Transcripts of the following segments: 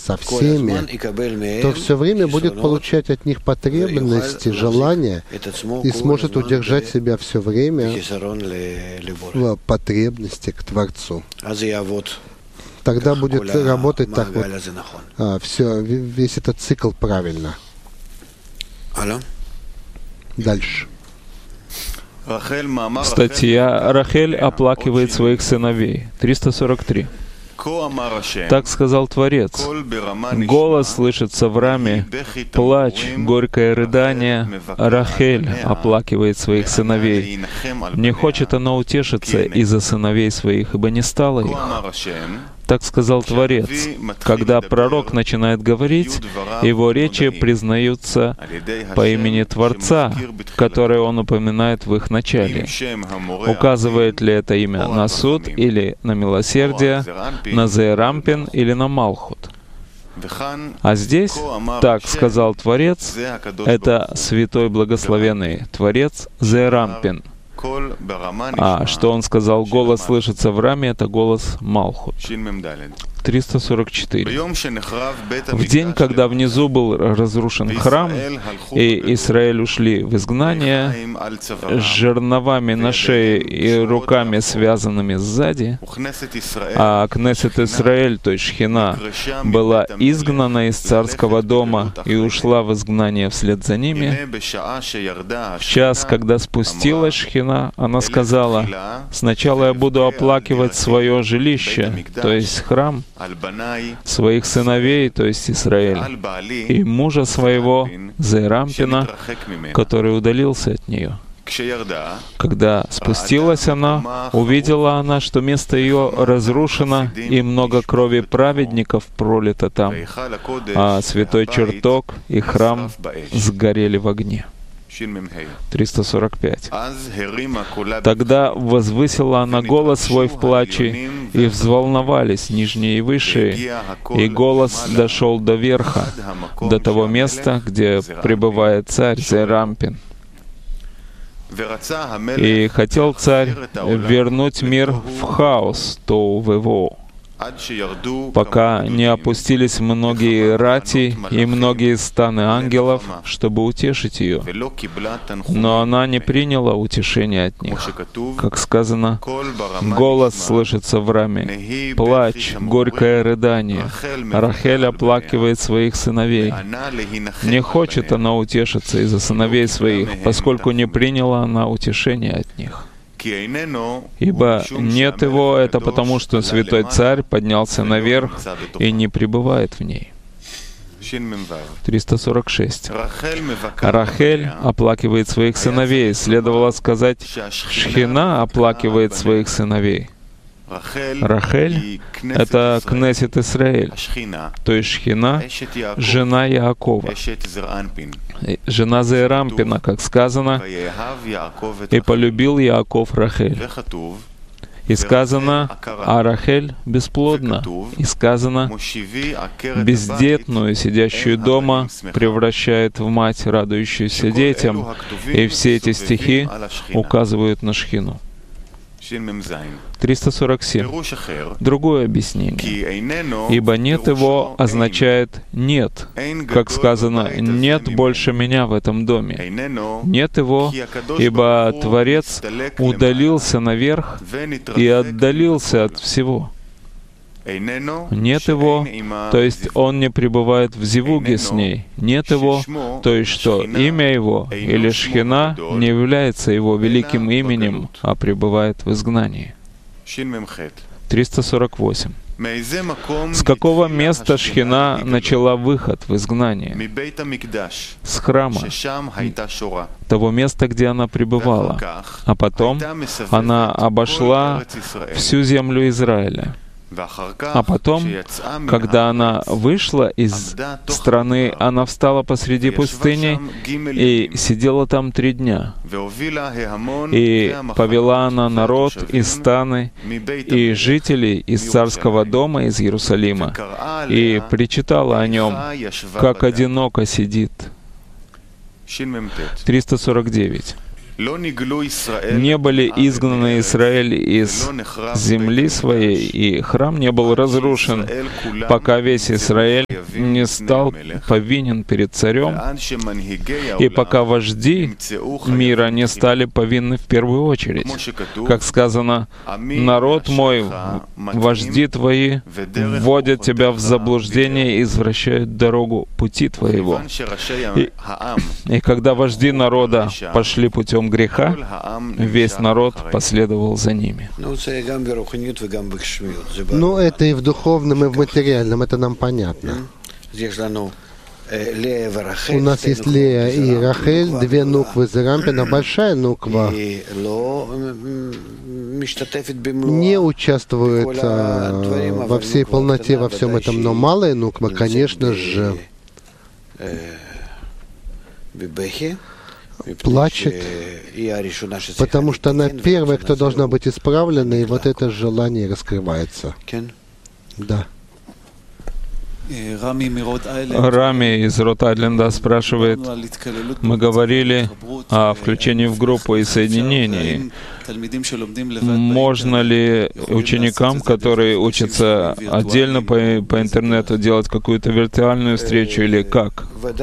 со всеми, то все время будет получать от них потребности, желания и сможет удержать себя все время в потребности к Творцу. Тогда будет работать так вот весь этот цикл правильно. Дальше. Статья «Рахель оплакивает своих сыновей». 343. Так сказал Творец. Голос слышится в раме, плач, горькое рыдание. Рахель оплакивает своих сыновей. Не хочет она утешиться из-за сыновей своих, ибо не стало их. Так сказал Творец. Когда пророк начинает говорить, его речи признаются по имени Творца, которое он упоминает в их начале. Указывает ли это имя на суд или на милосердие, на Зеэрампин или на Малхут? А здесь, так сказал Творец, это святой благословенный Творец Зеэрампин. А что он сказал, голос слышится в раме, это голос Малхут. 344. В день, когда внизу был разрушен храм, и Израиль ушли в изгнание, с жерновами на шее и руками связанными сзади, а Кнессет Исраэль, то есть Шхина, была изгнана из царского дома и ушла в изгнание вслед за ними, в час, когда спустилась Шхина, она сказала: «Сначала я буду оплакивать свое жилище, то есть храм, своих сыновей, то есть Израиль, и мужа своего, Зеэрампина, который удалился от нее». Когда спустилась она, увидела она, что место ее разрушено, и много крови праведников пролито там, а святой чертог и храм сгорели в огне. 345. Тогда возвысила она голос свой в плаче, и взволновались нижние и высшие, и голос дошел до верха, до того места, где пребывает царь Зеэрампин. И хотел царь вернуть мир в хаос, тоу-вэвоу, пока не опустились многие рати и многие станы ангелов, чтобы утешить ее. Но она не приняла утешения от них. Как сказано, голос слышится в раме, плач, горькое рыдание. Рахель оплакивает своих сыновей. Не хочет она утешиться из-за сыновей своих, поскольку не приняла она утешения от них. Ибо нет его, это потому, что святой царь поднялся наверх и не пребывает в ней. 346. Рахель оплакивает своих сыновей. Следовало сказать, Шхина оплакивает своих сыновей. Рахель — это Кнессет Исраэль, то есть Шхина, жена Яакова, жена Зеэрампина, как сказано, «И полюбил Яаков Рахель». И сказано, а Рахель бесплодна. И сказано, бездетную, сидящую дома, превращает в мать, радующуюся детям. И все эти стихи указывают на Шхину. 347. Другое объяснение. «Ибо нет его» означает «нет». Как сказано, «нет больше меня в этом доме». Нет его, ибо Творец удалился наверх и отдалился от всего. Нет его, то есть он не пребывает в зивуге с ней. Нет его, то есть что имя его или Шхина не является его великим именем, а пребывает в изгнании. 348. С какого места Шхина начала выход в изгнание? С храма, того места, где она пребывала. А потом она обошла всю землю Израиля. А потом, когда она вышла из страны, она встала посреди пустыни и сидела там 3 дня. И повела она народ из станы и жителей из царского дома из Иерусалима, и причитала о нем, как одиноко сидит. 349. не были изгнаны Израиль из земли своей, и храм не был разрушен, пока весь Израиль не стал повинен перед царем, и пока вожди мира не стали повинны в первую очередь. Как сказано, «Народ мой, вожди твои вводят тебя в заблуждение и извращают дорогу пути твоего». И когда вожди народа пошли путем греха, весь народ последовал за ними. Ну, это и в духовном, и в материальном, это нам понятно. У нас есть Лея и Рахель, две нуквы Зерампина, большая нуква не участвует во всей полноте во всем этом, но малая нуква, конечно же, плачет, потому что она первая, кто должна быть исправлена, и вот это желание раскрывается. Да. Рами из Рот-Айленда спрашивает, мы говорили о включении в группу и соединении. Можно ли ученикам, которые учатся отдельно по интернету, делать какую-то виртуальную встречу или как?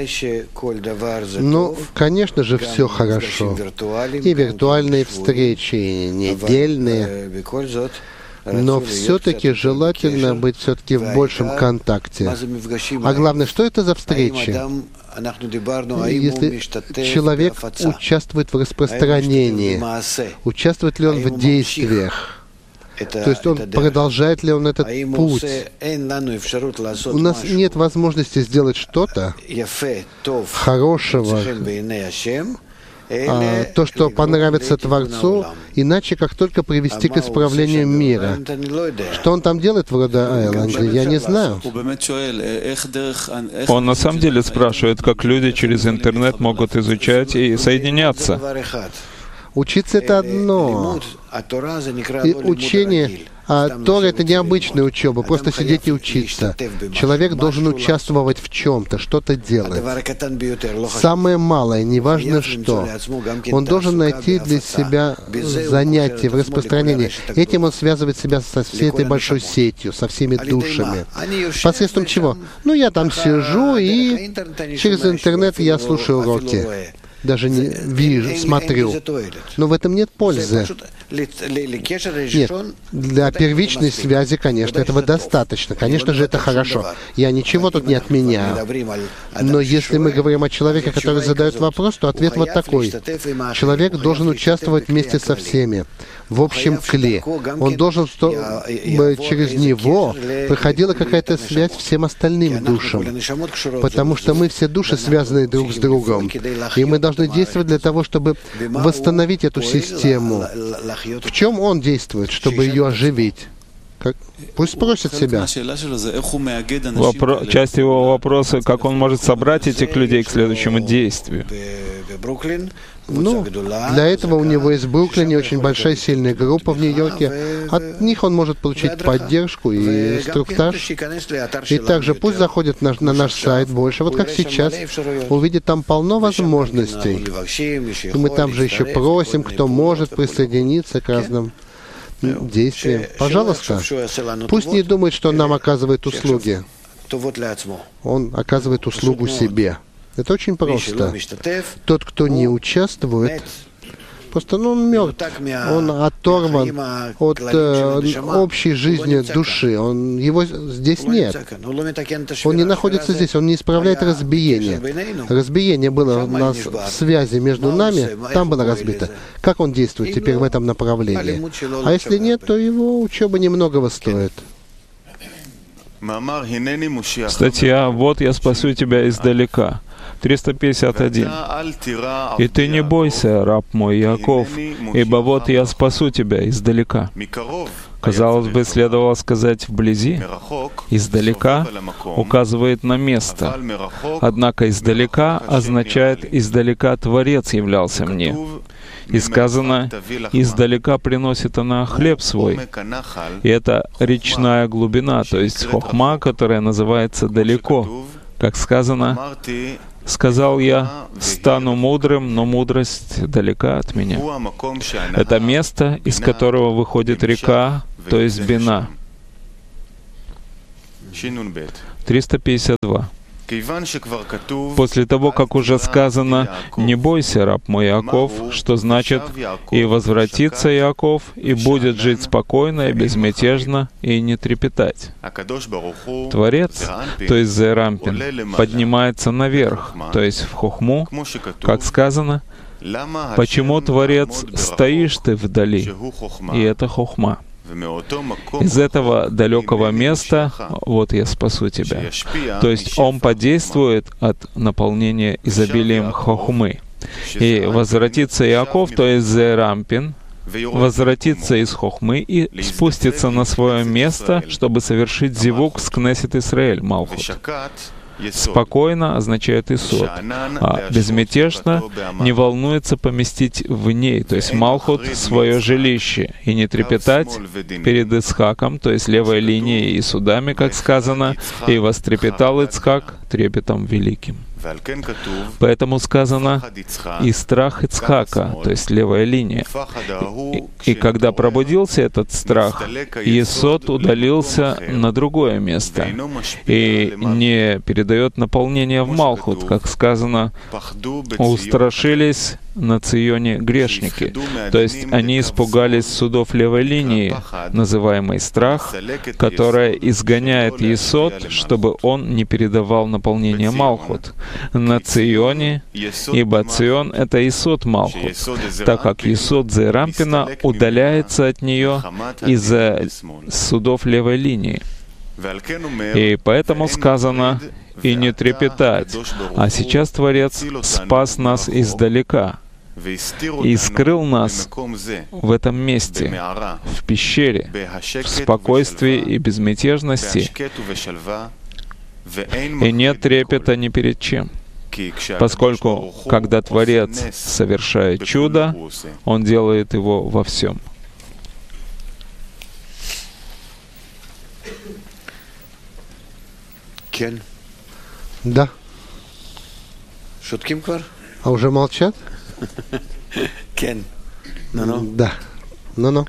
Ну, конечно же, все хорошо. И виртуальные встречи, и недельные. Но все-таки желательно быть все-таки в большем контакте. А главное, что это за встречи? Если человек участвует в распространении, участвует ли он в действиях, то есть он продолжает ли он этот путь? У нас нет возможности сделать что-то хорошего, то, что понравится Творцу, иначе как только привести к исправлению мира. Что он там делает в Род-Айленде, я не знаю. Он на самом деле спрашивает, как люди через интернет могут изучать и соединяться. Учиться — это одно. И учение, Тора — это необычная учеба, просто сидеть и учиться. Человек должен участвовать в чем-то, что-то делать. Самое малое, неважно что. Он должен найти для себя занятие в распространении. Этим он связывает себя со всей этой большой сетью, со всеми душами. Посредством чего? Ну, я там сижу, и через интернет я слушаю уроки. Даже не вижу, смотрю. Но в этом нет пользы. Нет, для первичной связи, конечно, этого достаточно. Конечно же, это хорошо. Я ничего тут не отменяю. Но если мы говорим о человеке, который задает вопрос, то ответ вот такой. Человек должен участвовать вместе со всеми в общем кле. Он должен, чтобы через него проходила какая-то связь всем остальным душам. Потому что мы все души связаны друг с другом. И мы должны действовать для того, чтобы восстановить эту систему. В чем он действует, чтобы ее оживить? Пусть спросит себя. Часть его вопроса, как он может собрать этих людей к следующему действию. Ну, для этого у него есть в Бруклине очень большая сильная группа в Нью-Йорке. От них он может получить поддержку и инструктаж. И также пусть заходит на наш сайт больше, вот как сейчас, увидит там полно возможностей. И мы там же еще просим, кто может присоединиться к разным действиям. Пожалуйста, пусть не думает, что он нам оказывает услуги. Он оказывает услугу себе. Это очень просто. Тот, кто не участвует, просто он мертв. Он оторван от общей жизни души. Его здесь нет. Он не находится здесь. Он не исправляет разбиение. Разбиение было у нас в связи между нами. Там было разбито. Как он действует теперь в этом направлении? А если нет, то его учеба немногого стоит. Статья «Вот я спасу тебя издалека». 351. «И ты не бойся, раб мой Яков, ибо вот я спасу тебя издалека». Казалось бы, следовало сказать «вблизи». «Издалека» указывает на место. Однако «издалека» означает «издалека Творец являлся мне». И сказано, издалека приносит она хлеб свой. И это речная глубина, то есть хохма, которая называется далеко. Как сказано, Сказал я, стану мудрым, но мудрость далека от меня. Это место, из которого выходит река, то есть бина. 352. После того, как уже сказано, «Не бойся, раб мой Иаков», что значит «И возвратится Иаков, и будет жить спокойно и безмятежно, и не трепетать». Творец, то есть Зерампин, поднимается наверх, то есть в хохму, как сказано, «Почему, Творец, стоишь ты вдали?» И это хохма. Из этого далекого места, вот я спасу тебя. То есть он подействует от наполнения изобилием хохмы. И возвратится Иаков, то есть Зерампин, возвратится из хохмы и спустится на свое место, чтобы совершить зивук с Кнесет Исраэль, Малхут. Спокойно означает Исод, а безмятежно не волнуется поместить в ней, то есть Малхут, свое жилище, и не трепетать перед Ицхаком, то есть левой линией и судами, как сказано, и вострепетал Ицхак трепетом великим. Поэтому сказано «и страх Ицхака», то есть левая линия. И когда пробудился этот страх, Есод удалился на другое место и не передает наполнение в Малхут, как сказано «устрашились на Ционе грешники». То есть они испугались судов левой линии, называемый страх, которая изгоняет Есод, чтобы он не передавал наполнение Малхут. На Ционе, ибо Цион — это Есод Малхут, так как Есод Зерампина удаляется от нее из-за судов левой линии. И поэтому сказано «и не трепетать». А сейчас Творец спас нас издалека и скрыл нас в этом месте, в пещере, в спокойствии и безмятежности, и нет трепета ни перед чем. Поскольку, когда Творец совершает чудо, Он делает его во всем. Да. А уже молчат? Да. Ну-ну.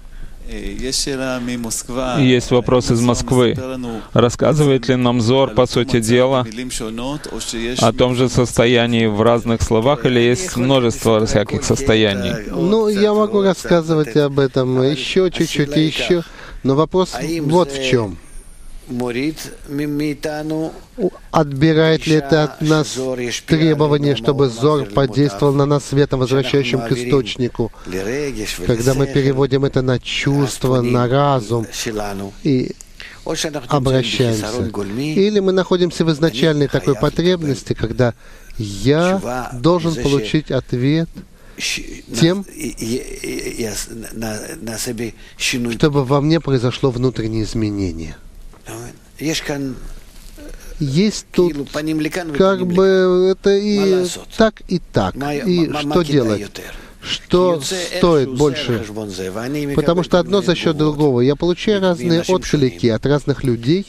Есть вопрос из Москвы. Рассказывает ли нам Зоар, по сути дела, о том же состоянии в разных словах, или есть множество всяких состояний? Ну, я могу рассказывать об этом еще чуть-чуть и еще, но вопрос вот в чем. Отбирает ли это от нас требование, чтобы Зор подействовал на нас светом, возвращающим к источнику, когда мы переводим это на чувство, на разум и обращаемся? Или мы находимся в изначальной такой потребности, когда я должен получить ответ тем, чтобы во мне произошло внутреннее изменение. Есть тут как бы это и так, и так. И что делать? Что стоит больше? Потому что одно за счет другого. Я получаю разные отклики от разных людей.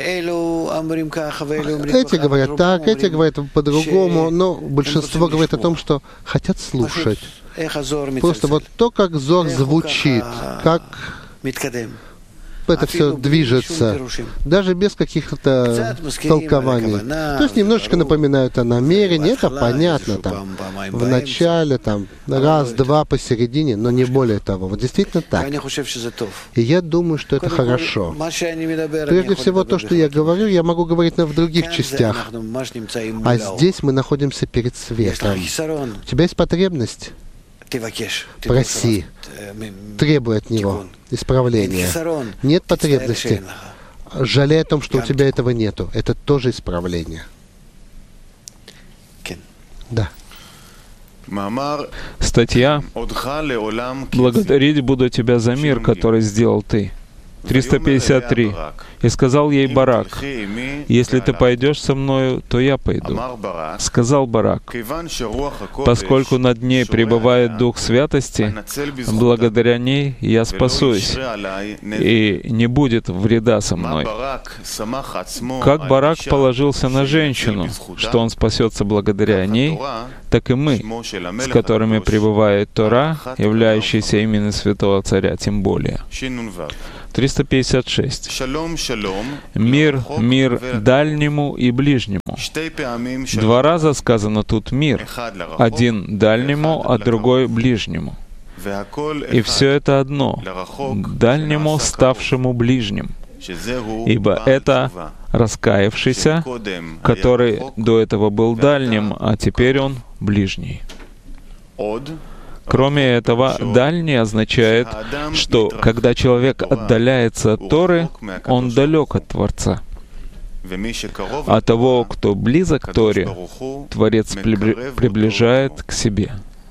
Эти говорят так, эти говорят по-другому, но большинство говорит о том, что хотят слушать. Просто вот то, как Зор звучит, как это все движется, даже без каких-то толкований. То есть немножечко напоминают о намерении, это понятно, там, в начале, там, раз-два посередине, но не более того. Вот действительно так. И я думаю, что это хорошо. Прежде всего, то, что я говорю, я могу говорить в других частях. А здесь мы находимся перед светом. У тебя есть потребность? Проси, требуй от него исправления. Нет потребности, жалей о том, что у тебя этого нету. Это тоже исправление. Да. Статья «Благодарить буду тебя за мир, который сделал ты». 353. «И сказал ей Барак: если ты пойдешь со мною, то я пойду. Сказал Барак: поскольку над ней пребывает Дух Святости, благодаря ней я спасусь, и не будет вреда со мной». Как Барак положился на женщину, что он спасется благодаря ней, так и мы, с которыми пребывает Тора, являющаяся именем Святого Царя, тем более. 356. «Мир, мир дальнему и ближнему». 2 раза сказано тут «мир». Один дальнему, а другой ближнему. И все это одно — дальнему, ставшему ближним. Ибо это раскаявшийся, который до этого был дальним, а теперь он ближний. Кроме этого, «дальний» означает, что когда человек отдаляется от Торы, он далек от Творца. А того, кто близок к Торе, Творец приближает к себе.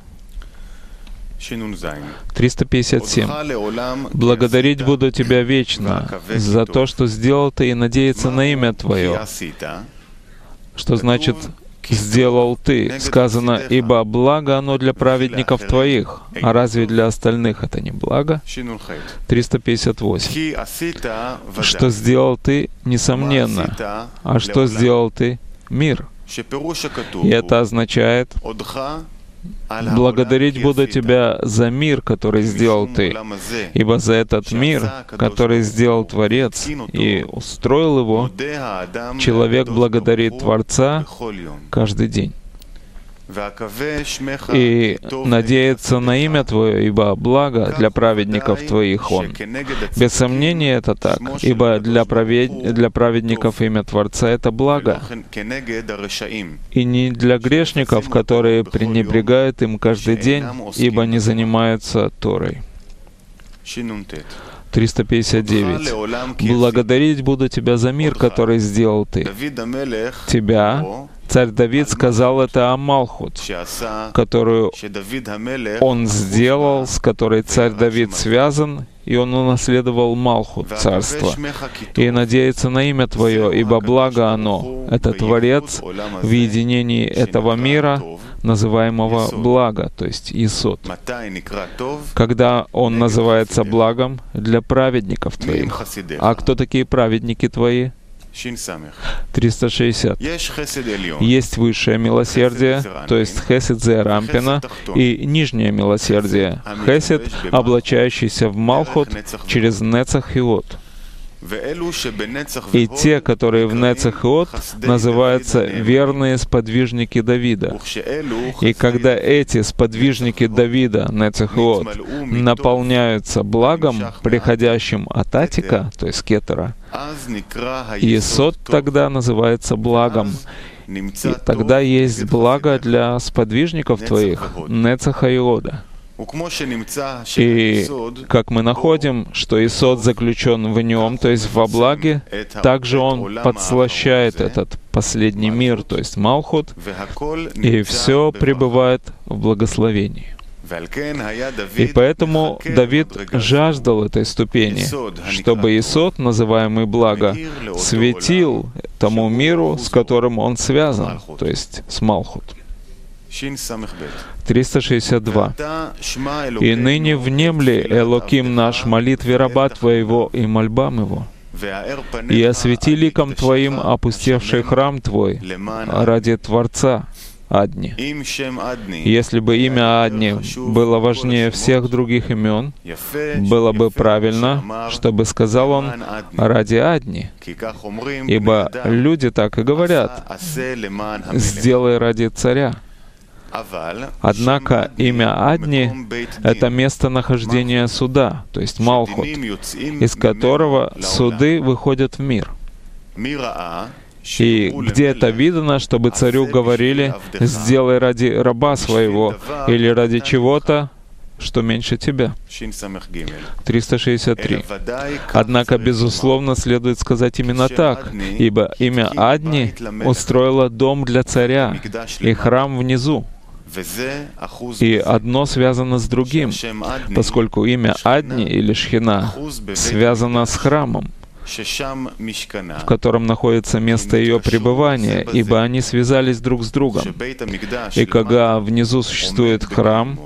357. «Благодарить буду Тебя вечно за то, что сделал Ты, и надеяться на имя Твое». Что значит «сделал Ты»? Сказано: «Ибо благо оно для праведников Твоих». А разве для остальных это не благо? 358. «Что сделал Ты? Несомненно. А что сделал Ты? Мир». И это означает: «Благодарить буду Тебя за мир, который сделал Ты, ибо за этот мир, который сделал Творец и устроил его, человек благодарит Творца каждый день. И надеется на имя Твое, ибо благо для праведников Твоих Он». Без сомнения это так, ибо для праведников имя Творца — это благо, и не для грешников, которые пренебрегают им каждый день, ибо не занимаются Торой. 359. «Благодарить буду Тебя за мир, который сделал Ты». Тебя царь Давид сказал это о Малхут, которую он сделал, с которой царь Давид связан, и он унаследовал Малхут, царство. «И надеется на имя Твое, ибо благо оно». Это Творец в единении этого мира, называемого благо, то есть Есод. Когда он называется благом для праведников Твоих. А кто такие праведники Твои? 360. Есть высшее милосердие, то есть хесед зеэр анпин, и нижнее милосердие, хесед, облачающийся в Малхут через Нецах и Од. И те, которые в Нецах и Од, называются верные сподвижники Давида. И когда эти сподвижники Давида, Нецах и Од, наполняются благом, приходящим от Атика, то есть Кетера, Есод тогда называется благом. И тогда есть благо для сподвижников Твоих, Нецаха и Ода. И как мы находим, что Есод заключен в нем, то есть во благе, также он подслащает этот последний мир, то есть Малхут, и все пребывает в благословении. И поэтому Давид жаждал этой ступени, чтобы Есод, называемый благо, светил тому миру, с которым он связан, то есть с Малхут. 362. «И ныне внемли, Элоким наш, молитве раба Твоего и мольбам его, и освети ликом Твоим опустевший храм Твой ради Творца Адни». Если бы имя Адни было важнее всех других имен, было бы правильно, чтобы сказал он ради Адни, ибо люди так и говорят: «Сделай ради царя». Однако имя Адни — это местонахождение суда, то есть Малхут, из которого суды выходят в мир. И где это видно, чтобы царю говорили: «Сделай ради раба своего» или ради чего-то, что меньше тебя. 363. Однако, безусловно, следует сказать именно так, ибо имя Адни устроило дом для царя и храм внизу. И одно связано с другим, поскольку имя Адни или Шхина связано с храмом, в котором находится место ее пребывания, ибо они связались друг с другом. И когда внизу существует храм,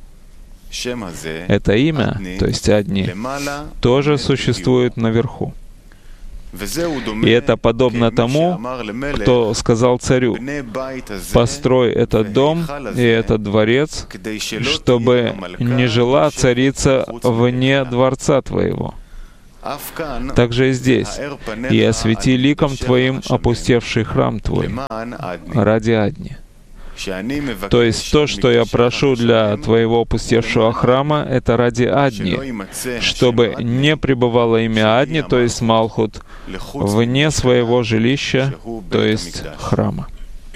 это имя, то есть Адни, тоже существует наверху. И это подобно тому, кто сказал царю: «Построй этот дом и этот дворец, чтобы не жила царица вне дворца твоего». Также и здесь: «И освети ликом твоим опустевший храм твой ради Адни». То есть то, что я прошу для твоего опустевшего храма, это ради Адни, чтобы не пребывало имя Адни, то есть Малхут, вне своего жилища, то есть храма.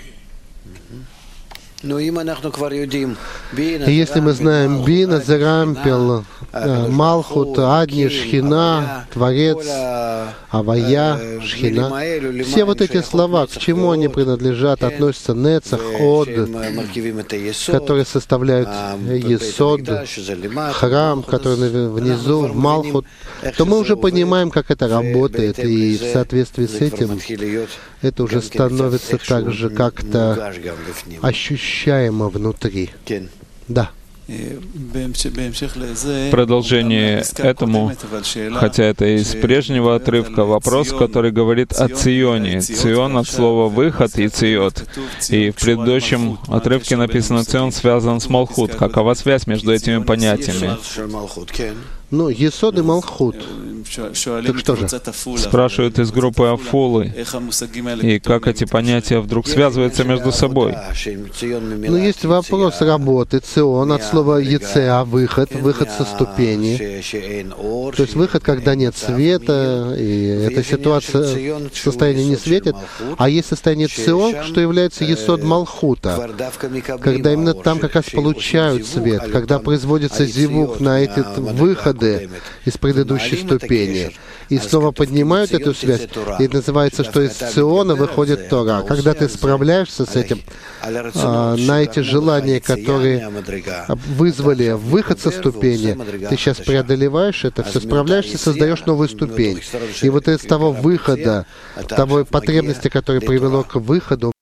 И если мы знаем Бина, Зерампел, Малхут, Адни, Шхина, Творец, Авая, Шхина, все вот эти слова, к чему они принадлежат, относятся Нецах, Од, которые составляют Есод, храм, который внизу, Малхут, то мы уже понимаем, как это работает, и в соответствии с этим это уже становится также как-то ощущаемо внутри. Да. В продолжение этому, хотя это из прежнего отрывка, вопрос, который говорит о Ционе. Цион от слова «выход» и «циот». И в предыдущем отрывке написано «Цион» связан с Малхут. Какова связь между этими понятиями? Ну, Есод и Малхут. Так что же? Спрашивают из группы Афулы. И как эти понятия вдруг связываются между собой? Ну, есть вопрос работы. Цион от слова «ецеа» — выход со ступени. То есть выход, когда нет света, и эта ситуация, состояние не светит. А есть состояние Цион, что является Есод Малхута, когда именно там как раз получают свет, когда производится зивук на эти выходы из предыдущей ступени. И снова поднимают эту связь, и это называется, что из Циона выходит Тора. Когда ты справляешься с этим, на эти желания, которые вызвали выход со ступени, ты сейчас преодолеваешь это, все справляешься, создаешь новую ступень. И вот из того выхода, того потребности, которая привело к выходу,